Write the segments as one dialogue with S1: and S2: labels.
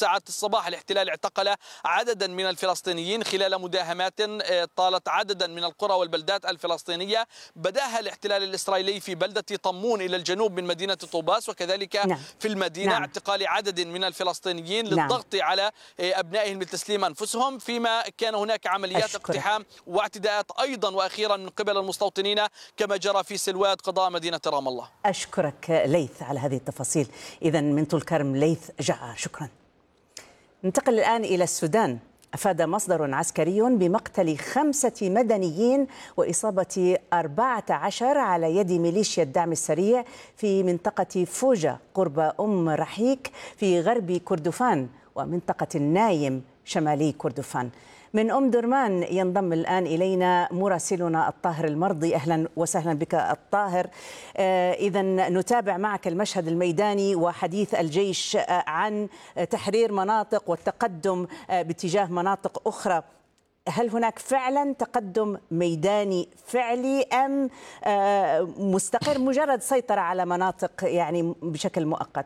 S1: ساعات الصباح الاحتلال اعتقل عددا من الفلسطينيين خلال مداهمات طالت عددا من القرى والبلدات الفلسطينية، بدأها الاحتلال الإسرائيلي في بلدة طمون إلى الجنوب من مدينة طوباس، وكذلك في المدينة اعتقال عدد من الفلسطينيين للضغط على أبنائهم لتسليم أنفسهم، فيما كان هناك عمليات اقتحام واعتداءات أيضا وأخيرا من قبل المستوطنين كما جرى في سلوات قضاء مدينة رام الله.
S2: أشكرك ليث على هذه التفاصيل. إذا من طول كرم ليث جعار، شكرا. ننتقل الآن إلى السودان. أفاد مصدر عسكري بمقتل 5 مدنيين وإصابة 14 على يد ميليشيا الدعم السريع في منطقة فوجا قرب أم رحيك في غرب كردفان ومنطقة النايم شمالي كردفان. من أم درمان ينضم الآن إلينا مراسلنا الطاهر المرضي. أهلا وسهلا بك الطاهر. إذا نتابع معك المشهد الميداني وحديث الجيش عن تحرير مناطق والتقدم باتجاه مناطق أخرى. هل هناك فعلا تقدم ميداني فعلي أم مستقر مجرد سيطرة على مناطق يعني بشكل مؤقت؟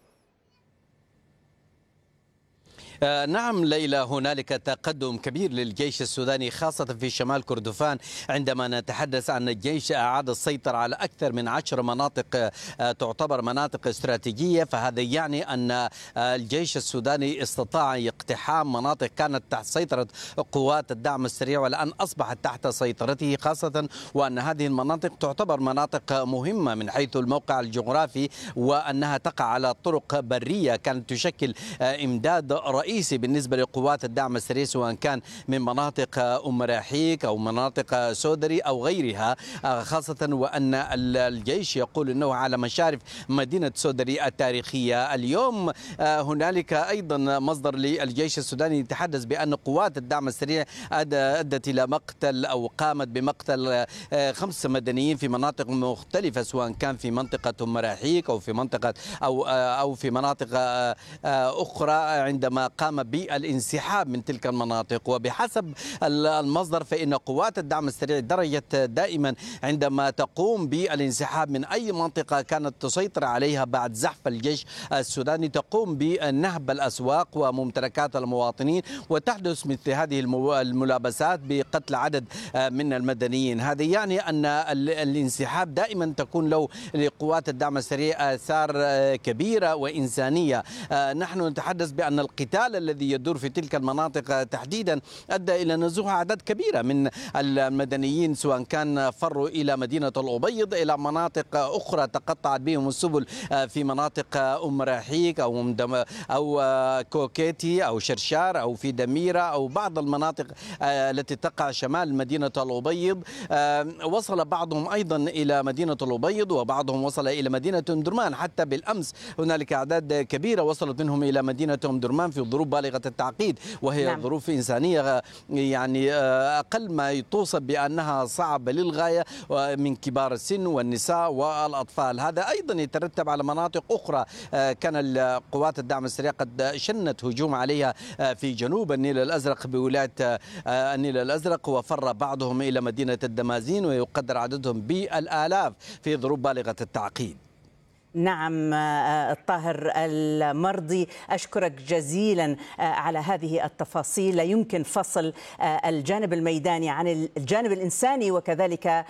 S3: نعم ليلى، هنالك تقدم كبير للجيش السوداني خاصة في شمال كردفان. عندما نتحدث عن الجيش أعاد السيطرة على أكثر من 10 مناطق تعتبر مناطق استراتيجية، فهذا يعني أن الجيش السوداني استطاع اقتحام مناطق كانت تحت سيطرة قوات الدعم السريع والآن أصبحت تحت سيطرته، خاصة وأن هذه المناطق تعتبر مناطق مهمة من حيث الموقع الجغرافي وأنها تقع على طرق برية كانت تشكل إمداد رئيسي بالنسبة لقوات الدعم السريع، سواء كان من مناطق أم رحيك أو مناطق سودري أو غيرها، خاصة وأن الجيش يقول أنه على مشارف مدينة سودري التاريخية. اليوم هنالك أيضا مصدر للجيش السوداني يتحدث بأن قوات الدعم السريع أدت إلى مقتل أو قامت بمقتل 5 مدنيين في مناطق مختلفة، سواء كان في منطقة أم رحيك أو في منطقة أو في مناطق أخرى، عندما قام بالانسحاب من تلك المناطق. وبحسب المصدر فإن قوات الدعم السريع درجت دائما عندما تقوم بالانسحاب من أي منطقة كانت تسيطر عليها بعد زحف الجيش السوداني، تقوم بنهب الأسواق وممتلكات المواطنين وتحدث مثل هذه الملابسات بقتل عدد من المدنيين. هذا يعني أن الانسحاب دائما تكون له لقوات الدعم السريع آثار كبيرة وإنسانية. نحن نتحدث بأن القتال الذي يدور في تلك المناطق تحديدا أدى إلى نزوح أعداد كبيرة من المدنيين، سواء كان فروا إلى مدينة الأبيض إلى مناطق أخرى تقطعت بهم السبل في مناطق أم رحيك أو كوكيتي أو شرشار أو في دميرة أو بعض المناطق التي تقع شمال مدينة الأبيض. وصل بعضهم أيضا إلى مدينة الأبيض وبعضهم وصل إلى مدينة أم درمان. حتى بالأمس هنالك أعداد كبيرة وصلت منهم إلى مدينة أم درمان في ظروف بالغة التعقيد، وهي ظروف إنسانية يعني أقل ما توصف بأنها صعبة للغاية من كبار السن والنساء والأطفال. هذا أيضا يترتب على مناطق أخرى كان قوات الدعم السريع قد شنت هجوم عليها في جنوب النيل الأزرق بولاية النيل الأزرق، وفر بعضهم إلى مدينة الدمازين ويقدر عددهم بالآلاف في ظروف بالغة التعقيد.
S2: نعم الطاهر المرضي، أشكرك جزيلا على هذه التفاصيل. لا يمكن فصل الجانب الميداني عن الجانب الإنساني وكذلك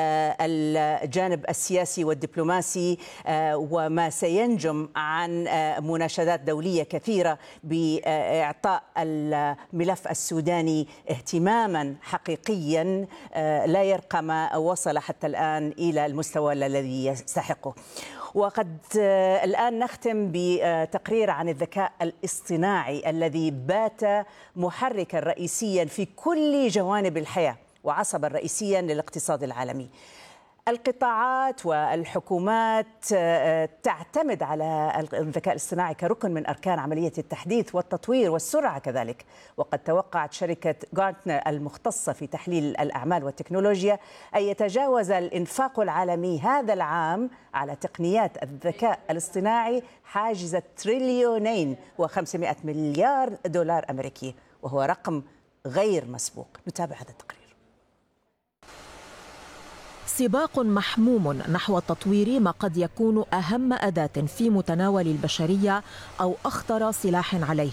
S2: الجانب السياسي والدبلوماسي، وما سينجم عن مناشدات دولية كثيرة بإعطاء الملف السوداني اهتماما حقيقيا لا يرقى ما وصل حتى الآن إلى المستوى الذي يستحقه. وقد الآن نختم بتقرير عن الذكاء الاصطناعي الذي بات محركا رئيسيا في كل جوانب الحياة وعصبا رئيسيا للاقتصاد العالمي. القطاعات والحكومات تعتمد على الذكاء الاصطناعي كركن من أركان عملية التحديث والتطوير والسرعة كذلك. وقد توقعت شركة غارتنر المختصة في تحليل الأعمال والتكنولوجيا أن يتجاوز الإنفاق العالمي هذا العام على تقنيات الذكاء الاصطناعي حاجز $2.5 تريليون أمريكي، وهو رقم غير مسبوق. نتابع هذا التقرير.
S4: سباق محموم نحو تطوير ما قد يكون أهم أداة في متناول البشرية أو أخطر سلاح عليها،